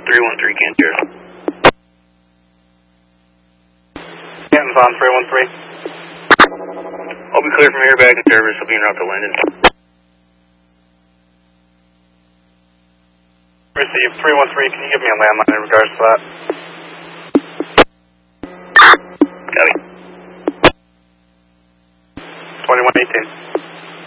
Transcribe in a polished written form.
313 Cantor. Canton's on 313. I'll be clear from here back in service. I'll be en route to Linden. Receive 313. Can you give me a landline in regards to that? Copy. 2118.